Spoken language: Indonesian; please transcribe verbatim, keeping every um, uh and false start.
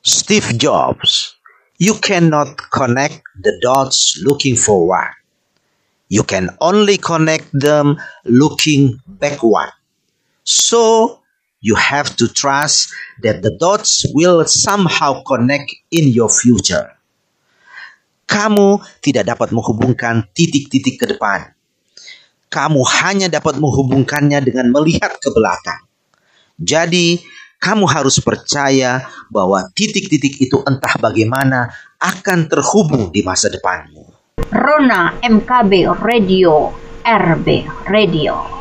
Steve Jobs, you cannot connect the dots looking forward. You can only connect them looking backward. So, you have to trust that the dots will somehow connect in your future. Kamu tidak dapat menghubungkan titik-titik ke depan. Kamu hanya dapat menghubungkannya dengan melihat ke belakang. Jadi, kamu harus percaya bahwa titik-titik itu entah bagaimana akan terhubung di masa depanmu. Rona M K B Radio, R B Radio.